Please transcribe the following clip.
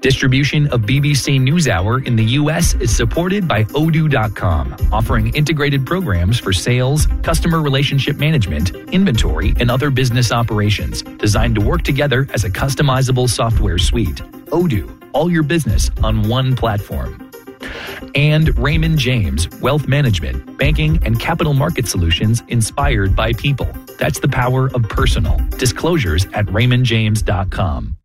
Distribution of BBC NewsHour in the U.S. is supported by Odoo.com, offering integrated programs for sales, customer relationship management, inventory, and other business operations, designed to work together as a customizable software suite. Odoo, all your business on one platform. And Raymond James, wealth management, banking, and capital market solutions inspired by people. That's the power of personal. Disclosures at raymondjames.com.